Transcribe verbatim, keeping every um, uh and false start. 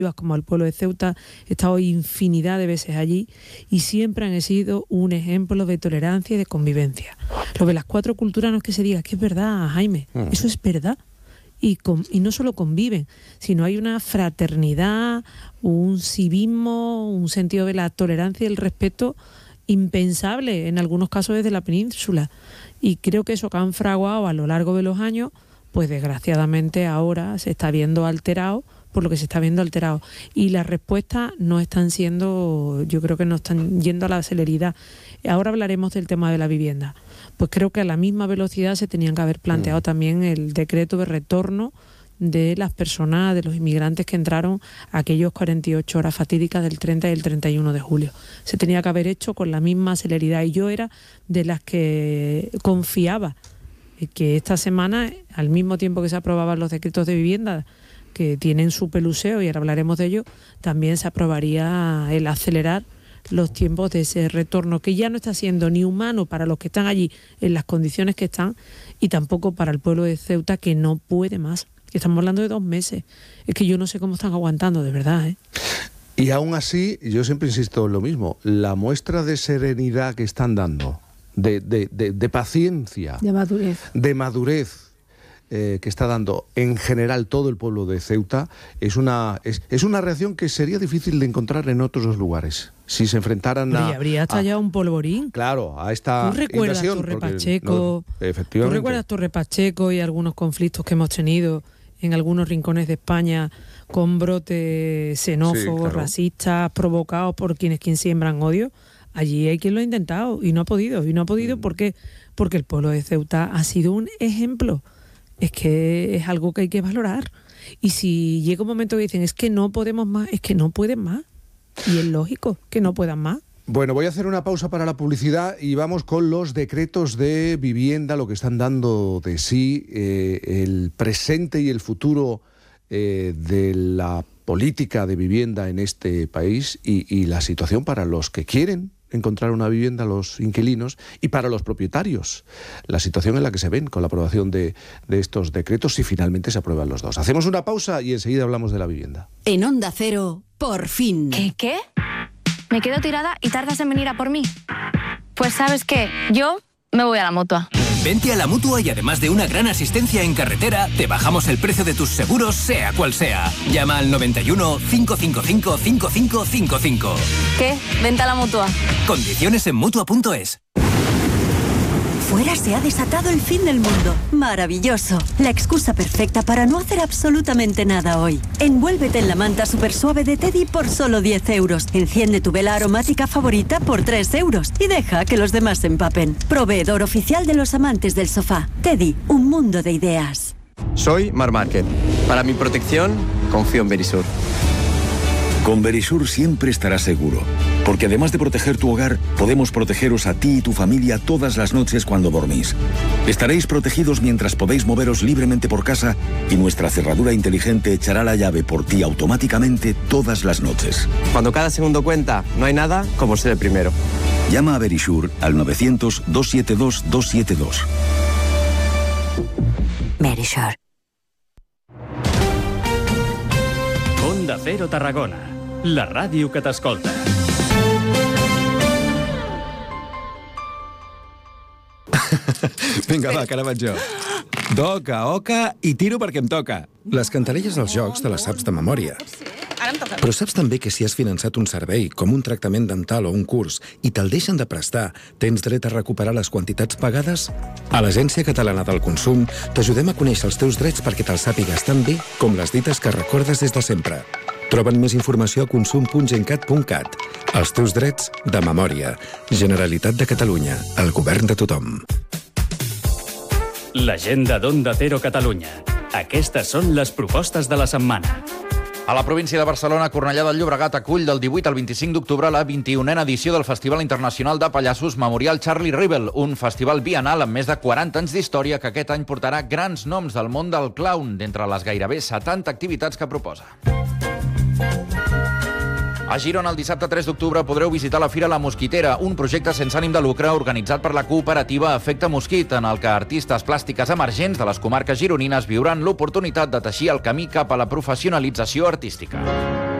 como el pueblo de Ceuta, he estado infinidad de veces allí y siempre han sido un ejemplo de tolerancia y de convivencia. Lo de las cuatro culturas no es que se diga, que es verdad, Jaime, mm. eso es verdad. Y, con, y no solo conviven, sino hay una fraternidad, un civismo, un sentido de la tolerancia y el respeto impensable en algunos casos desde la península. Y creo que eso que han fraguado a lo largo de los años, pues desgraciadamente ahora se está viendo alterado por lo que se está viendo alterado. Y las respuestas no están siendo, yo creo que no están yendo a la celeridad. Ahora hablaremos del tema de la vivienda. Pues creo que a la misma velocidad se tenían que haber planteado mm. también el decreto de retorno de las personas, de los inmigrantes que entraron aquellos cuarenta y ocho horas fatídicas del treinta y el treinta y uno de julio. Se tenía que haber hecho con la misma celeridad y yo era de las que confiaba que esta semana, al mismo tiempo que se aprobaban los decretos de vivienda, que tienen su peluseo y ahora hablaremos de ello, también se aprobaría el acelerar los tiempos de ese retorno, que ya no está siendo ni humano para los que están allí en las condiciones que están y tampoco para el pueblo de Ceuta, que no puede más. Estamos hablando de dos meses. Es que yo no sé cómo están aguantando, de verdad, ¿eh? Y aún así, yo siempre insisto en lo mismo, la muestra de serenidad que están dando, de, de, de, de paciencia, de madurez, de madurez, Eh, que está dando en general todo el pueblo de Ceuta, es una es, es una reacción que sería difícil de encontrar en otros lugares. Si se enfrentaran a... Y habría estallado un polvorín. Claro, a esta ¿Tú recuerdas invasión, Torre Pacheco? No, efectivamente. ¿Tú recuerdas Torre Pacheco y algunos conflictos que hemos tenido en algunos rincones de España con brotes xenófobos, sí, claro, racistas, provocados por quienes quien siembran odio? Allí hay quien lo ha intentado y no ha podido. ¿Y no ha podido mm. ¿por qué? Porque el pueblo de Ceuta ha sido un ejemplo. Es que es algo que hay que valorar. Y si llega un momento que dicen, es que no podemos más, es que no pueden más. Y es lógico que no puedan más. Bueno, voy a hacer una pausa para la publicidad y vamos con los decretos de vivienda, lo que están dando de sí, eh, el presente y el futuro eh, de la política de vivienda en este país y, y la situación para los que quieren encontrar una vivienda, los inquilinos, y para los propietarios, la situación en la que se ven con la aprobación de, de estos decretos, si finalmente se aprueban los dos. Hacemos una pausa y enseguida hablamos de la vivienda. En Onda Cero, por fin. ¿Qué? ¿Qué? ¿Me quedo tirada y tardas en venir a por mí? Pues ¿sabes qué? Yo me voy a la Mutua. Vente a la Mutua y además de una gran asistencia en carretera, te bajamos el precio de tus seguros, sea cual sea. Llama al noventa y uno, cinco cinco cinco, cinco cinco cinco cinco. ¿Qué? Vente a la Mutua. Condiciones en Mutua punto es. Fuera se ha desatado el fin del mundo. Maravilloso. La excusa perfecta para no hacer absolutamente nada hoy. Envuélvete en la manta super suave de Teddy por solo diez euros. Enciende tu vela aromática favorita por tres euros. Y deja que los demás se empapen. Proveedor oficial de los amantes del sofá. Teddy, un mundo de ideas. Soy Mar Márquez. Para mi protección, confío en Verisur. Con Verisur siempre estarás seguro, porque además de proteger tu hogar, podemos protegeros a ti y tu familia todas las noches cuando dormís. Estaréis protegidos mientras podéis moveros libremente por casa y nuestra cerradura inteligente echará la llave por ti automáticamente todas las noches. Cuando cada segundo cuenta, no hay nada como ser el primero. Llama a Verisur al novecientos, doscientos setenta y dos, doscientos setenta y dos. Verisur. Onda Cero Tarragona, la ràdio que t'escolta. Vinga, va, que ara vaig jo. Toca, oca i tiro perquè em toca. Les cantarelles dels jocs te les saps de memòria. Però saps també que si has finançat un servei, com un tractament dental o un curs, i te'l deixen de prestar, tens dret a recuperar les quantitats pagades? A l'Agència Catalana del Consum t'ajudem a conèixer els teus drets perquè te'ls sàpigues tan bé com les dites que recordes des de sempre. Troben més informació a consum punt gencat punt cat. Els teus drets de memòria. Generalitat de Catalunya. El govern de tothom. L'agenda d'Onda Cero Catalunya. Aquestes són les propostes de la setmana. A la província de Barcelona, Cornellà del Llobregat acull del divuit al vint-i-cinc d'octubre la vint-i-unena edició del Festival Internacional de Pallassos Memorial Charlie Rivel, un festival biennal amb més de quaranta anys d'història que aquest any portarà grans noms del món del clown, d'entre les gairebé setanta activitats que proposa. A Girona, el dissabte tres d'octubre, podreu visitar la Fira La Mosquitera, un projecte sense ànim de lucre organitzat per la cooperativa Efecte Mosquit, en el que artistes plàstiques emergents de les comarques gironines viuran l'oportunitat de teixir el camí cap a la professionalització artística.